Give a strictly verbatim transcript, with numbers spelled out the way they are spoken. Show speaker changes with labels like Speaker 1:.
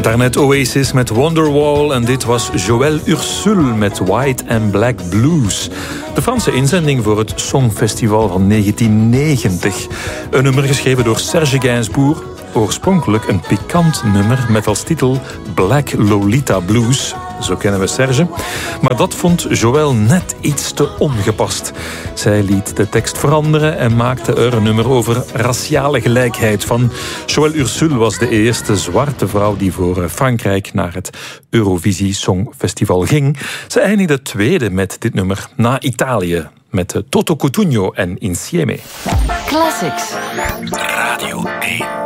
Speaker 1: Daarnet Oasis met Wonderwall en dit was Joël Ursule met White and Black Blues. De Franse inzending voor het Songfestival van negentien negentig. Een nummer geschreven door Serge Gainsbourg. Oorspronkelijk een pikant nummer met als titel Black Lolita Blues. Zo kennen we Serge. Maar dat vond Joël net iets te ongepast. Zij liet de tekst veranderen en maakte er een nummer over raciale gelijkheid van. Joël Ursule was de eerste zwarte vrouw die voor Frankrijk naar het Eurovisie Songfestival ging. Ze eindigde tweede met dit nummer na Italië met Toto Cutugno en Insieme.
Speaker 2: Classics.
Speaker 3: Radio één.